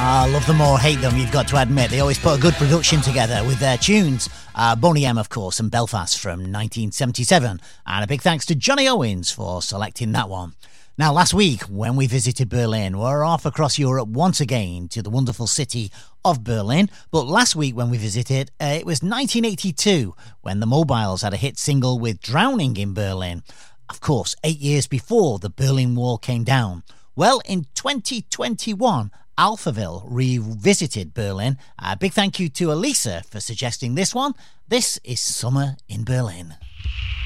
I love them or hate them, you've got to admit. They always put a good production together with their tunes. Boney M, of course, and Belfast from 1977. And a big thanks to Johnny Owens for selecting that one. Now, last week, when we visited Berlin, we're off across Europe once again to the wonderful city of Berlin. But last week, when we visited, it was 1982, when the Mobiles had a hit single with Drowning in Berlin. Of course, 8 years before the Berlin Wall came down. Well, in 2021, Alphaville revisited Berlin. A big thank you to Elisa for suggesting this one. This is Summer in Berlin.